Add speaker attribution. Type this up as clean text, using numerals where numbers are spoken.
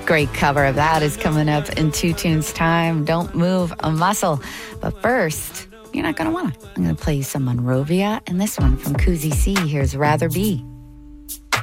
Speaker 1: Great cover of that is coming up in 2 tunes time. Don't move a muscle. But first, you're not going to want to. I'm going to play you some Monrovia and this one from Koozie C. Here's Rather Be.